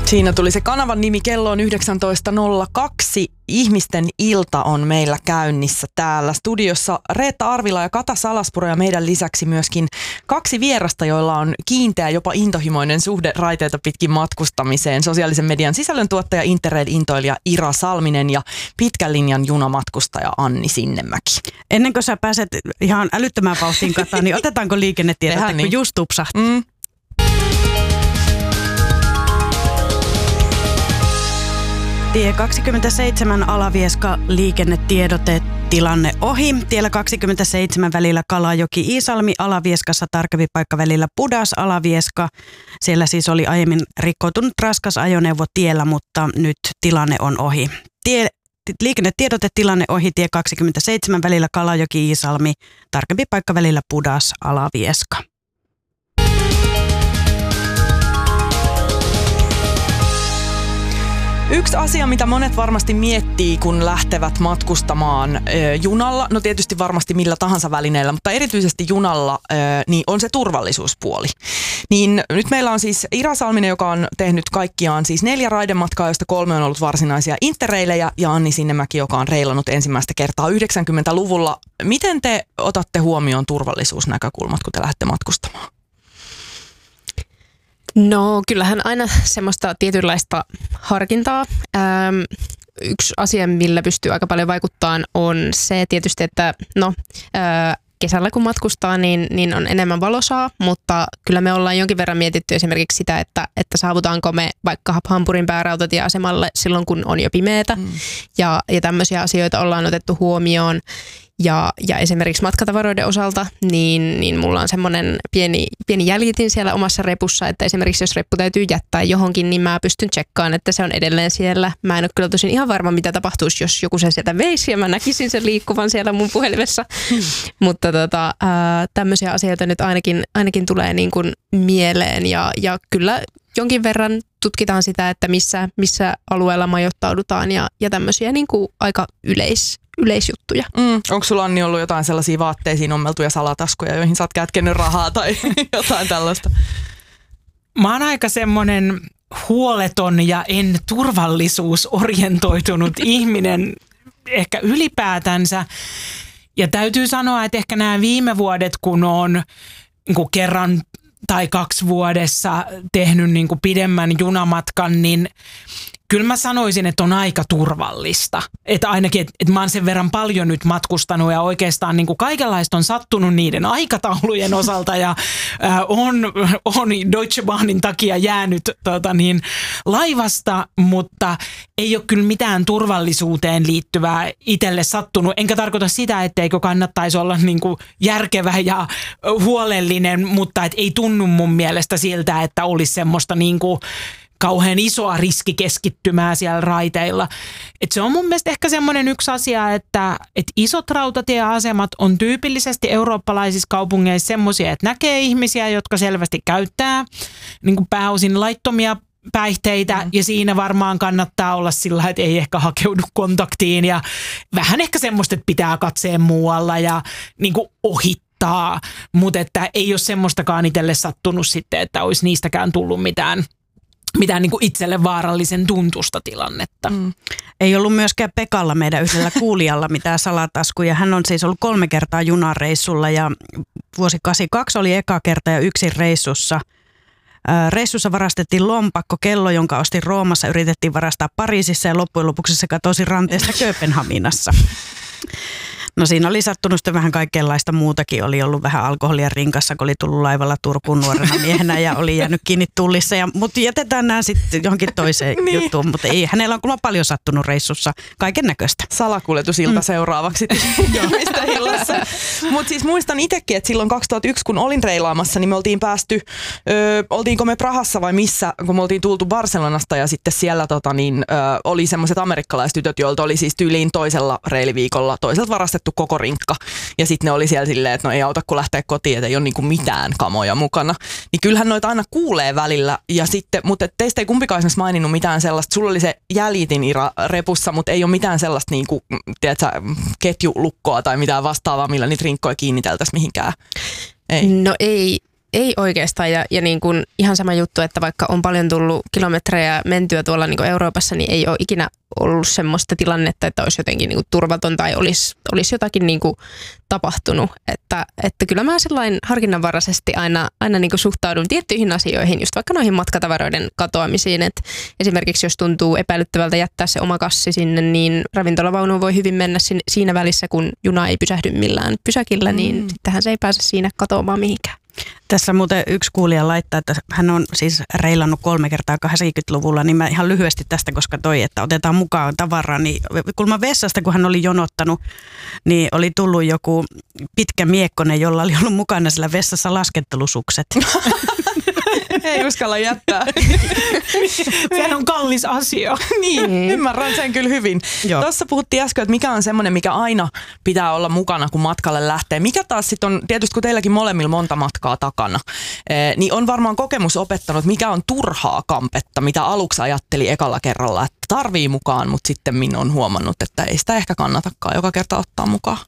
Siinä tuli se kanavan nimi, kello on 19.02. Ihmisten ilta on meillä käynnissä täällä studiossa Reetta Arvila ja Kata Salaspuro ja meidän lisäksi myöskin kaksi vierasta, joilla on kiinteä, jopa intohimoinen suhde raiteita pitkin matkustamiseen. Sosiaalisen median sisällöntuottaja, Interrail-intoilija Ira Salminen ja pitkän linjan junamatkustaja Anni Sinnemäki. Ennen kuin sä pääset ihan älyttömään vauhtiin, Kata, niin otetaanko liikennetiedot, kun just tupsahti? Tie 27 Alavieska liikennetiedote, tilanne ohi. Tiellä 27 välillä Kalajoki-Iisalmi, Alavieskassa tarkempi paikka välillä Pudas-Alavieska. Siellä siis oli aiemmin rikkoutunut raskas ajoneuvo tiellä, mutta nyt tilanne on ohi. Liikennetiedote, tilanne ohi, tie 27 välillä Kalajoki-Iisalmi, tarkempi paikka välillä Pudas-Alavieska. Yksi asia, mitä monet varmasti miettii, kun lähtevät matkustamaan junalla, no tietysti varmasti millä tahansa välineellä, mutta erityisesti junalla, niin on se turvallisuuspuoli. Niin nyt meillä on siis Ira Salminen, joka on tehnyt kaikkiaan siis 4 raidematkaa, joista 3 on ollut varsinaisia interreilejä, ja Anni Sinnemäki, joka on reilannut ensimmäistä kertaa 90-luvulla. Miten te otatte huomioon turvallisuusnäkökulmat, kun te lähdette matkustamaan? No kyllähän aina semmoista tietynlaista harkintaa. Yksi asia, millä pystyy aika paljon vaikuttamaan, on se tietysti, että kesällä kun matkustaa, niin on enemmän valosaa, mutta kyllä me ollaan jonkin verran mietitty esimerkiksi sitä, että saavutaanko me vaikka Hampurin päärautatieasemalle silloin, kun on jo pimeätä. Ja tämmöisiä asioita ollaan otettu huomioon. Ja esimerkiksi matkatavaroiden osalta, niin mulla on semmoinen pieni jäljitin siellä omassa repussa, että esimerkiksi jos reppu täytyy jättää johonkin, niin mä pystyn tsekkaamaan, että se on edelleen siellä. Mä en ole kyllä tosin ihan varma, mitä tapahtuisi, jos joku sen sieltä veisi ja mä näkisin sen liikkuvan siellä mun puhelimessa. Mutta tämmöisiä asioita nyt ainakin tulee niin kuin mieleen ja kyllä jonkin verran tutkitaan sitä, että missä alueella majoittaudutaan ja tämmöisiä niin kuin aika yleisjuttuja. Onko sulla, Anni, ollut jotain sellaisia vaatteisiin ommeltuja salataskuja, joihin sä oot kätkenyt rahaa tai jotain tällaista? Mä oon aika semmoinen huoleton ja en turvallisuusorientoitunut ihminen ehkä ylipäätänsä. Ja täytyy sanoa, että ehkä nämä viime vuodet, kun on kerran tai 2 vuodessa tehnyt niin kuin pidemmän junamatkan, niin kyllä mä sanoisin, että on aika turvallista. Että ainakin, että mä oon sen verran paljon nyt matkustanut ja oikeastaan niin kuin kaikenlaista on sattunut niiden aikataulujen osalta ja on Deutsche Bahnin takia jäänyt laivasta, mutta ei ole kyllä mitään turvallisuuteen liittyvää itselle sattunut. Enkä tarkoita sitä, etteikö kannattaisi olla niin kuin järkevä ja huolellinen, mutta et ei tunnu mun mielestä siltä, että olisi semmoista niin kuin kauhean isoa riskikeskittymää siellä raiteilla. Et se on mun mielestä ehkä semmoinen yksi asia, että isot rautatieasemat on tyypillisesti eurooppalaisissa kaupungeissa semmoisia, että näkee ihmisiä, jotka selvästi käyttää niin kuin pääosin laittomia päihteitä ja siinä varmaan kannattaa olla sillä, että ei ehkä hakeudu kontaktiin ja vähän ehkä semmoista, että pitää katseen muualla ja niin kuin ohittaa, mutta että ei ole semmoistakaan itselle sattunut sitten, että olisi niistäkään tullut mitään niin kuin itselle vaarallisen tuntusta tilannetta. Ei ollut myöskään Pekalla, meidän yhdellä kuulijalla, mitään salataskuja. Hän on siis ollut 3 kertaa junareissulla ja vuosi 82 oli eka kerta ja yksin reissussa. Reissussa varastettiin lompakko, kello, jonka ostin Roomassa, yritettiin varastaa Pariisissa ja loppujen lopuksi se katosi ranteesta Kööpenhaminassa. No siinä oli sattunut sitten vähän kaikenlaista muutakin. Oli ollut vähän alkoholia rinkassa, kun oli tullut laivalla Turkuun nuorena miehenä ja oli jäänyt kiinni tullissa. Mutta jätetään nämä sitten johonkin toiseen juttuun. Mutta ei, hänellä on kyllä paljon sattunut reissussa kaiken näköistä. Salakuljetusilta seuraavaksi. Mistä illassa. Mutta siis muistan itsekin, että silloin 2001, kun olin reilaamassa, niin me oltiin päästy, oltiinko me Prahassa vai missä, kun me oltiin tultu Barcelonasta ja sitten siellä oli semmoiset amerikkalaistytöt, joilta oli siis tyyliin toisella reiliviikolla toiselta varastettu koko rinkka. Ja sitten ne oli siellä silleen, että no ei auta kun lähteä kotiin, että ei ole niinku mitään kamoja mukana. Niin kyllähän noita aina kuulee välillä. Ja sitten, mutta teistä ei kumpikaan esimerkiksi maininnut mitään sellaista. Sulla oli se jäljitin, Ira, repussa, mutta ei ole mitään sellaista niinku, tiedätkö, ketjulukkoa tai mitään vastaavaa, millä niitä rinkkoja kiinniteltäisiin mihinkään. Ei. No Ei oikeastaan ja niin kuin ihan sama juttu, että vaikka on paljon tullut kilometrejä mentyä tuolla niin kuin Euroopassa, niin ei ole ikinä ollut semmoista tilannetta, että olisi jotenkin niin kuin turvaton tai olisi jotakin niin kuin tapahtunut. Että kyllä mä sellainen harkinnanvaraisesti aina niin kuin suhtaudun tiettyihin asioihin, just vaikka noihin matkatavaroiden katoamisiin. Että esimerkiksi jos tuntuu epäilyttävältä jättää se oma kassi sinne, niin ravintolavaunuun voi hyvin mennä siinä välissä, kun juna ei pysähdy millään pysäkillä, niin sittenhän se ei pääse siinä katoamaan mihinkään. Tässä muuten yksi kuulija laittaa, että hän on siis reilannut 3 kertaa 80-luvulla, niin mä ihan lyhyesti tästä, koska että otetaan mukaan tavaraa, niin kulman vessasta, kun hän oli jonottanut, niin oli tullut joku pitkä miekkonen, jolla oli ollut mukana sillä vessassa laskettelusukset. Ei uskalla jättää. Sehän on kallis asia. Niin, ymmärrän sen kyllä hyvin. Tuossa puhuttiin äsken, että mikä on semmoinen, mikä aina pitää olla mukana, kun matkalle lähtee. Mikä taas sitten on, tietysti kun teilläkin molemmilla monta matkaa takana, niin on varmaan kokemus opettanut, mikä on turhaa kampetta, mitä aluksi ajatteli ekalla kerralla, että tarvii mukaan, mutta sitten minä olen huomannut, että ei sitä ehkä kannatakaan joka kerta ottaa mukaan.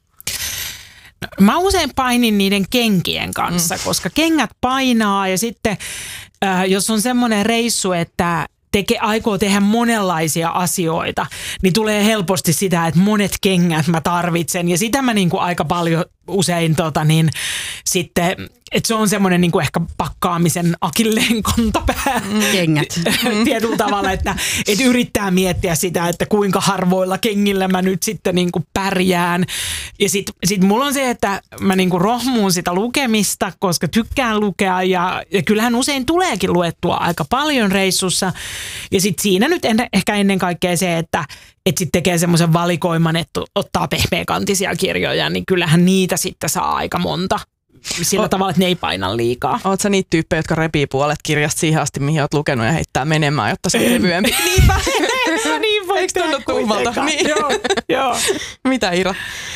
Mä usein painin niiden kenkien kanssa, koska kengät painaa ja sitten jos on semmoinen reissu, että aikoo tehdä monenlaisia asioita, niin tulee helposti sitä, että monet kengät mä tarvitsen ja sitä mä niinku aika paljon usein sitten, että se on semmoinen niinku ehkä pakkaamisen akilleen kantapää. Kengät. Tietyllä tavalla, että yrittää miettiä sitä, että kuinka harvoilla kengillä mä nyt sitten niinku pärjään. Ja sit mulla on se, että mä niinku rohmuun sitä lukemista, koska tykkään lukea ja kyllähän usein tuleekin luettua aika paljon reissussa. Ja sit siinä nyt ehkä ennen kaikkea se, että sitten tekee semmoisen valikoiman, että ottaa pehmeäkantisia kirjoja, niin kyllähän niitä sitten saa aika monta. Sillä tavalla, että ne ei paina liikaa. Oot sä niitä tyyppejä, jotka repii puolet kirjasta siihen asti, mihin oot lukenut ja heittää menemään, jotta se on kevyempi? Niinpä. Niin voi eikö tunnu tuhmalta? Niin. Joo. Mitä Ira?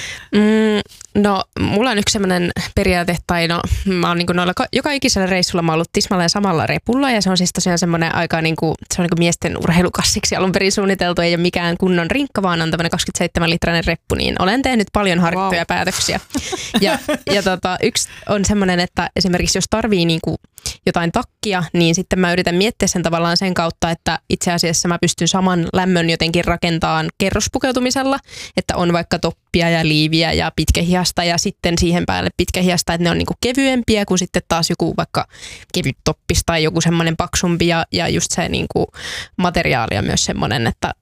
No, mulla on yksi sellainen periaate, tai mä oon niinku noilla joka ikisellä reissulla mä oon ollut tismalleen samalla repulla, ja se on siis tosiaan semmoinen aika niinku, se on niinku miesten urheilukassiksi alun perin suunniteltu, ei ole mikään kunnon rinkka, vaan on tämmöinen 27-litrainen reppu, niin olen tehnyt paljon harkittuja päätöksiä. Ja yksi on semmoinen, että esimerkiksi jos tarvii niinku jotain takkia, niin sitten mä yritän miettiä sen tavallaan sen kautta, että itse asiassa mä pystyn saman lämmön jotenkin rakentamaan kerrospukeutumisella, että on vaikka toppia ja liiviä ja pitkähiasta ja sitten siihen päälle pitkähiasta, että ne on niinku kevyempiä kuin sitten taas joku vaikka kevyt toppis tai joku semmoinen paksumpi ja just se niinku materiaali on myös semmoinen, että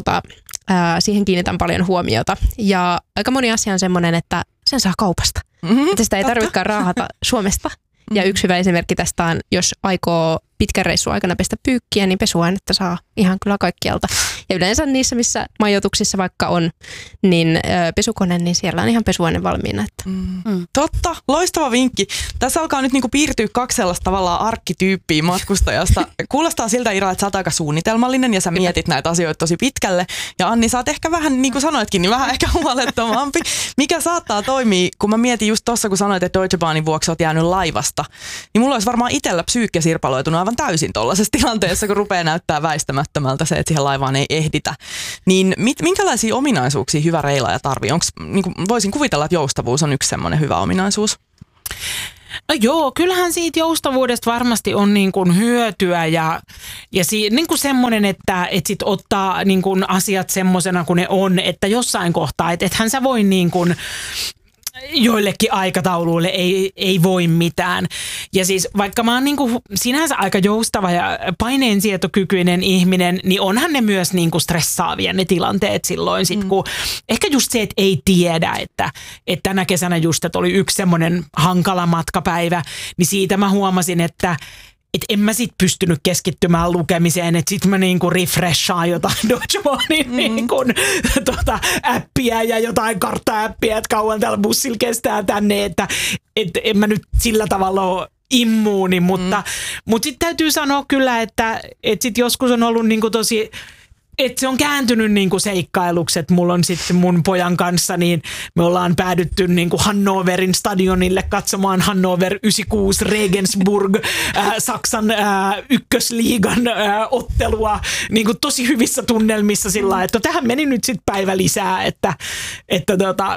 siihen kiinnitän paljon huomiota. Ja aika moni asia on semmoinen, että sen saa kaupasta. Että sitä ei tarvitsekaan raahata Suomesta. Ja yksi hyvä esimerkki tästä on, jos aikoo pitkän reissun aikana pestä pyykkiä, niin pesuainetta saa ihan kyllä kaikkialta. Ja yleensä niissä, missä majoituksissa vaikka on, niin pesukone, niin siellä on ihan pesuaine valmiina. Totta, loistava vinkki. Tässä alkaa nyt niinku piirtyä 2 sellaista tavallaan arkkityyppiä matkustajasta. Kuulostaa siltä, Ira, että sä oot aika suunnitelmallinen ja sä mietit näitä asioita tosi pitkälle. Ja Anni, sä oot ehkä vähän, niin kuin sanoitkin, niin vähän ehkä huolettomampi. Mikä saattaa toimia, kun mä mietin just tossa, kun sanoit, että Deutsche Bahnin vuoksi oot jäänyt laivasta, niin mulla olisi varmaan itsellä psyykkä sirpaloitunut aivan täysin tollaisessa tilanteessa, kun rupeaa näyttää väistämättömältä se, että siihen laivaan ei ehditä. Niin minkälaisia ominaisuuksia hyvä reilaaja tarvii? Voisin kuvitella, että joustavuus on yksi semmoinen hyvä ominaisuus. No joo, kyllähän siitä joustavuudesta varmasti on niin kuin hyötyä ja niin kuin semmoinen, että sit ottaa niin kuin asiat semmoisena kuin ne on, että jossain kohtaa, että ethän sä voi niin kuin joillekin aikatauluille ei voi mitään. Ja siis vaikka mä oon niinku sinänsä aika joustava ja paineensietokykyinen ihminen, niin onhan ne myös niinku stressaavia ne tilanteet silloin sit, kun ehkä just se, että ei tiedä, että tänä kesänä just, että oli yksi semmoinen hankala matkapäivä, niin siitä mä huomasin, että en mä sit pystynyt keskittymään lukemiseen, että sit mä niinku refreshaan jotain Deutsche Bahnin appia ja jotain kartta-appia, että kauan tällä bussilla kestää tänne, että en mä nyt sillä tavalla ole immuuni, mutta sitten täytyy sanoa kyllä, että sit joskus on ollut niinku tosi, että se on kääntynyt niinku seikkailuksi, että mulla on sitten mun pojan kanssa, niin me ollaan päädytty niinku Hannoverin stadionille katsomaan Hannover 96 Regensburg Saksan ykkösliigan ottelua niinku tosi hyvissä tunnelmissa sillä, että tähän meni nyt sitten päivä lisää, että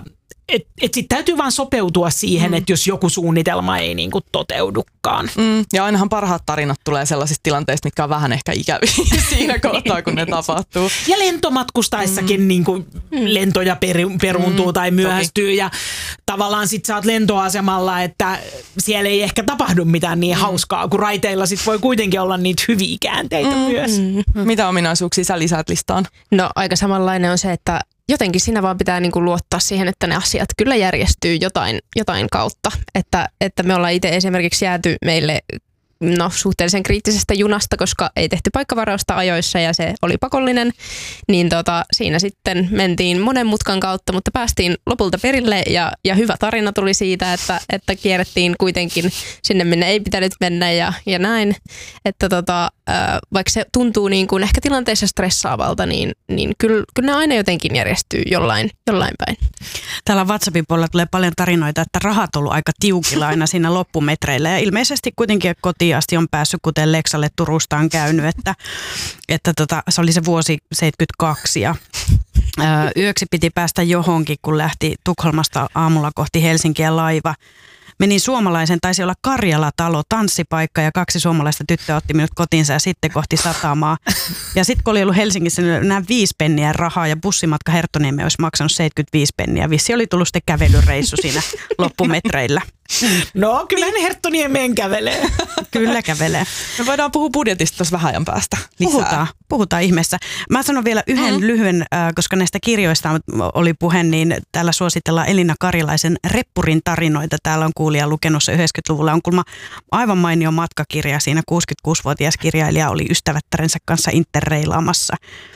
sit täytyy vaan sopeutua siihen, että jos joku suunnitelma ei niinku toteudukaan. Ja ainahan parhaat tarinat tulee sellaisista tilanteista, mitkä on vähän ehkä ikäviä siinä kohtaa, kun ne tapahtuu. Ja lentomatkustaessakin niinku lentoja peruuntuu tai myöhästyy ja tavallaan sit sä oot lentoasemalla, että siellä ei ehkä tapahdu mitään niin hauskaa, kun raiteilla sit voi kuitenkin olla niitä hyviä käänteitä myös. Mitä ominaisuuksia sä lisäät listaan? No aika samanlainen on se, että jotenkin siinä vaan pitää niinku luottaa siihen, että ne asiat kyllä järjestyy jotain kautta. Että me ollaan itse esimerkiksi jääty meille suhteellisen kriittisestä junasta, koska ei tehty paikkavarausta ajoissa ja se oli pakollinen, niin siinä sitten mentiin monen mutkan kautta, mutta päästiin lopulta perille ja hyvä tarina tuli siitä, että kierrettiin kuitenkin sinne, minne ei pitänyt mennä ja näin, että vaikka se tuntuu niin kuin ehkä tilanteessa stressaavalta, niin kyllä ne aina jotenkin järjestyy jollain päin. Täällä WhatsAppin puolella tulee paljon tarinoita, että rahat on ollut aika tiukilla aina siinä loppumetreillä ja ilmeisesti kuitenkin kotiin asti on päässyt, kuten Leksalle Turusta on käynyt, että se oli se vuosi 72 ja yöksi piti päästä johonkin, kun lähti Tukholmasta aamulla kohti Helsinkiä laiva. Menin suomalaisen, taisi olla Karjala-talo, tanssipaikka ja 2 suomalaista tyttöä otti minut kotiinsa ja sitten kohti satamaa. Ja sitten kun oli ollut Helsingissä, niin nämä 5 penniä rahaa ja bussimatka Herttoniemeen olisi maksanut 75 penniä. Vissi oli tullut sitten kävelyreissu siinä loppumetreillä. No, kyllähän Herttoniemeen kävelee. Kyllä kävelee. Me voidaan puhua budjetista tuossa vähän ajan päästä lisää. Puhutaan ihmeessä. Mä sanon vielä yhden lyhyen, koska näistä kirjoista oli puhe, niin täällä suositellaan Elina Karjalaisen Reppurin tarinoita. Täällä on kuulija lukenut se 90-luvulla. On kulma aivan mainio matkakirja. Siinä 66-vuotias kirjailija oli ystävättärensä kanssa interreilaamassa.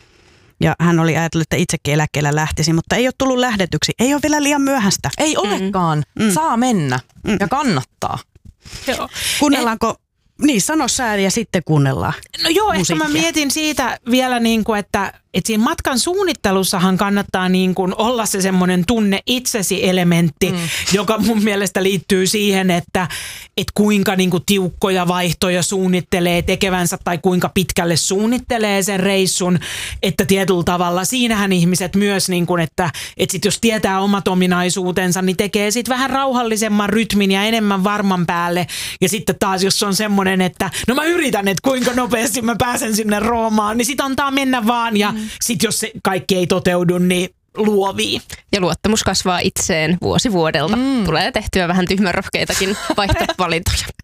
Ja hän oli ajatellut, että itsekin eläkkeellä lähtisi, mutta ei ole tullut lähdetyksi. Ei ole vielä liian myöhäistä. Ei olekaan. Saa mennä ja kannattaa. Joo. Kuunnellaanko? Niin, sano sä ja sitten kuunnellaan. No joo, musiikkia. ehkä mä mietin siitä vielä, että siinä matkan suunnittelussahan kannattaa olla se semmoinen tunne itsesi elementti, joka mun mielestä liittyy siihen, että kuinka tiukkoja vaihtoja suunnittelee tekevänsä tai kuinka pitkälle suunnittelee sen reissun, että tietyllä tavalla siinähän ihmiset myös, että sit jos tietää omat ominaisuutensa, niin tekee sit vähän rauhallisemman rytmin ja enemmän varman päälle ja sitten taas jos on semmoinen, että no mä yritän, että kuinka nopeasti mä pääsen sinne Roomaan, niin sit antaa mennä vaan ja sit jos se kaikki ei toteudu, niin luovii. Ja luottamus kasvaa itseen vuosi vuodelta. Tulee tehtyä vähän tyhmänrohkeitakin vaihtovalintoja.